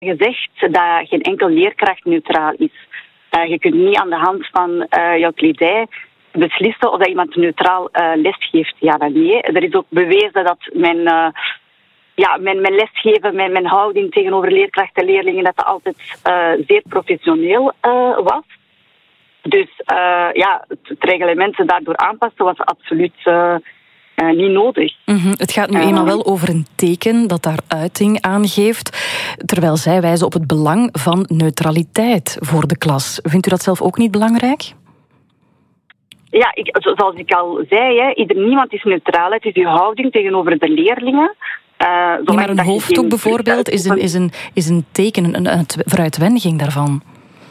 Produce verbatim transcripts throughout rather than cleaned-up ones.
gezegd dat geen enkel leerkracht neutraal is. Uh, je kunt niet aan de hand van uh, jouw kledij beslissen of dat iemand neutraal uh, lesgeeft. Ja, dan nee. Er is ook bewezen dat mijn, uh, ja, mijn, mijn lesgeven, mijn, mijn houding tegenover leerkrachten en leerlingen, dat dat altijd uh, zeer professioneel uh, was. Dus uh, ja, het, het reglement daardoor aanpassen was absoluut uh, uh, niet nodig. Mm-hmm. Het gaat nu uh, eenmaal wel over een teken dat daar uiting aan geeft, terwijl zij wijzen op het belang van neutraliteit voor de klas. Vindt u dat zelf ook niet belangrijk? Ja, ik, zoals ik al zei, hè, ieder, niemand is neutraal. Het is uw houding tegenover de leerlingen. Uh, nee, maar een hoofddoek geen... bijvoorbeeld is een, is, een, is een teken, een, een vooruitwendiging daarvan.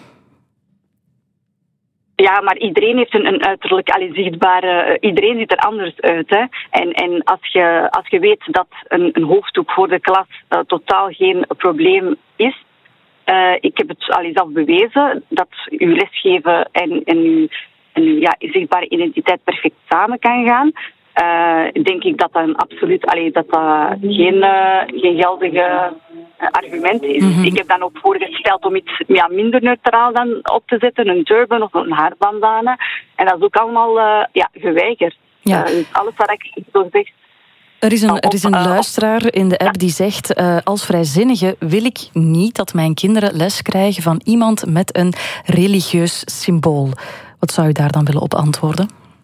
Ja, maar iedereen heeft een, een uiterlijk allee, zichtbare... Uh, iedereen ziet er anders uit. Hè. En, en als, je, als je weet dat een, een hoofddoek voor de klas uh, totaal geen probleem is... Uh, ik heb het al zelf bewezen dat uw lesgeven en, en uw... en ja, zichtbare identiteit perfect samen kan gaan, uh, denk ik dat dat een absoluut, allee, dat dat geen, uh, geen geldige uh, argument is. Mm-hmm. Ik heb dan ook voorgesteld om iets ja, minder neutraal dan op te zetten, een turban of een haarbandana. En dat is ook allemaal uh, ja, geweigerd. Ja. Uh, dus alles wat ik zo zeg. Er is een, er is een luisteraar in de app die zegt, uh, als vrijzinnige wil ik niet dat mijn kinderen les krijgen van iemand met een religieus symbool. Wat zou u daar dan willen op antwoorden?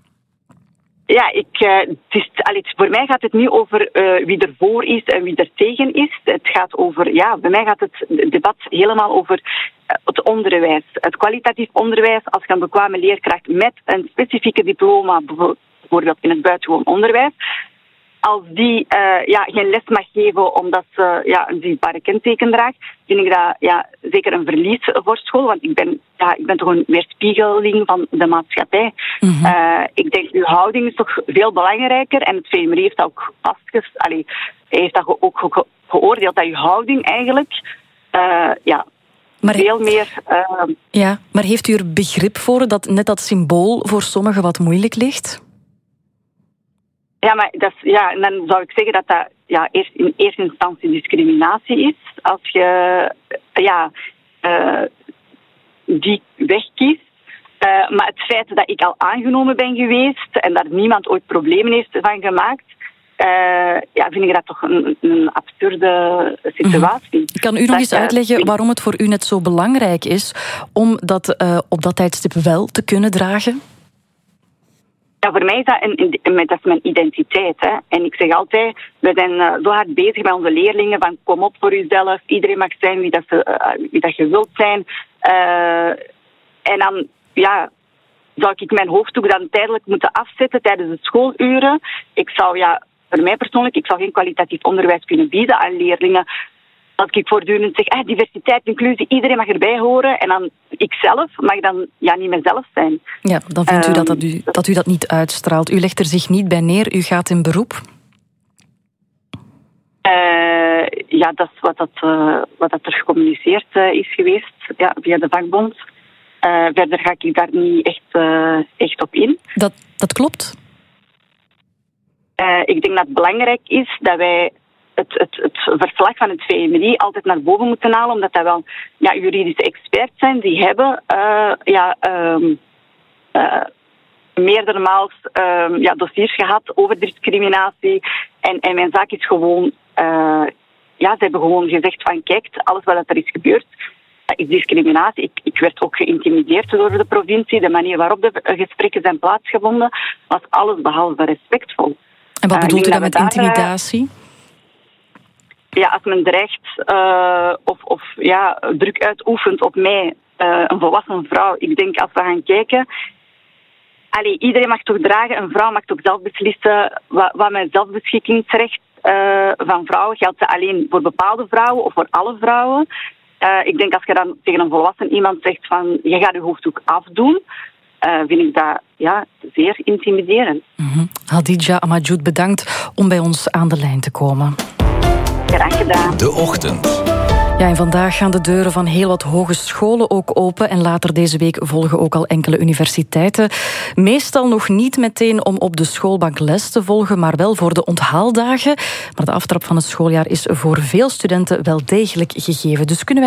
Ja, ik, uh, het is, allee, voor mij gaat het niet over uh, wie er voor is en wie er tegen is. Het gaat over, ja, bij mij gaat het debat helemaal over uh, het onderwijs. Het kwalitatief onderwijs als je een bekwame leerkracht met een specifieke diploma, bijvoorbeeld in het buitengewoon onderwijs, als die uh, ja, geen les mag geven omdat ze ja, een zichtbare kenteken draagt, vind ik dat ja, zeker een verlies voor school. Want ik ben, ja, ik ben toch een weerspiegeling van de maatschappij. Mm-hmm. Uh, ik denk, uw houding is toch veel belangrijker. En het V M R heeft dat ook vastgesteld. Allee, hij heeft dat ook ge- geoordeeld dat uw houding eigenlijk uh, ja, maar veel meer... Uh, ja, maar heeft u er begrip voor dat net dat symbool voor sommigen wat moeilijk ligt? Ja, maar dat is, ja, en dan zou ik zeggen dat dat ja, eerst in eerste instantie discriminatie is. Als je ja, uh, die weg kiest. Uh, maar het feit dat ik al aangenomen ben geweest en daar niemand ooit problemen heeft van gemaakt, uh, ja, vind ik dat toch een, een absurde situatie. Mm-hmm. Kan u nog dat, eens uitleggen waarom het voor u net zo belangrijk is om dat uh, op dat tijdstip wel te kunnen dragen? Ja, voor mij is dat, een, een, dat is mijn identiteit. Hè. En ik zeg altijd, we zijn uh, zo hard bezig met onze leerlingen van kom op voor jezelf, iedereen mag zijn wie dat, ze, uh, wie dat je wilt zijn. Uh, en dan, ja, zou ik mijn hoofddoek dan tijdelijk moeten afzetten tijdens de schooluren. Ik zou, ja, voor mij persoonlijk, ik zou geen kwalitatief onderwijs kunnen bieden aan leerlingen. Als ik voortdurend zeg, eh, diversiteit, inclusie, iedereen mag erbij horen. En dan ikzelf mag dan ja, niet mezelf zijn. Ja, dan vindt u, um, dat, dat, u dat u dat niet uitstraalt. U legt er zich niet bij neer, u gaat in beroep? Uh, ja, dat is wat, dat, uh, wat dat er gecommuniceerd uh, is geweest ja, via de vakbond. Uh, verder ga ik daar niet echt, uh, echt op in. Dat, dat klopt? Uh, ik denk dat het belangrijk is dat wij Het, het, het verslag van het V M R altijd naar boven moeten halen, omdat dat wel ja, juridische experts zijn die hebben uh, ja, um, uh, meerdere maals um, ja, dossiers gehad over discriminatie. En, en mijn zaak is gewoon, uh, ja, ze hebben gewoon gezegd van kijk, alles wat er is gebeurd is discriminatie. Ik, ik werd ook geïntimideerd door de provincie. De manier waarop de gesprekken zijn plaatsgevonden was alles behalve respectvol. En wat bedoelt uh, u dan met daar, intimidatie? Ja, als men dreigt uh, of, of ja, druk uitoefent op mij, uh, een volwassen vrouw. Ik denk, als we gaan kijken... Allee, iedereen mag toch dragen, een vrouw mag toch zelf beslissen wat, wat mijn zelfbeschikkingsrecht uh, van vrouwen geldt. Ze alleen voor bepaalde vrouwen of voor alle vrouwen. Uh, ik denk, als je dan tegen een volwassen iemand zegt van, je gaat je hoofddoek afdoen, uh, vind ik dat ja, zeer intimiderend. Mm-hmm. Hadija Amadjoud, bedankt om bij ons aan de lijn te komen. Graag gedaan. De Ochtend. Ja, en vandaag gaan de deuren van heel wat hogescholen ook open en later deze week volgen ook al enkele universiteiten. Meestal nog niet meteen om op de schoolbank les te volgen, maar wel voor de onthaaldagen. Maar de aftrap van het schooljaar is voor veel studenten wel degelijk gegeven. Dus kunnen wij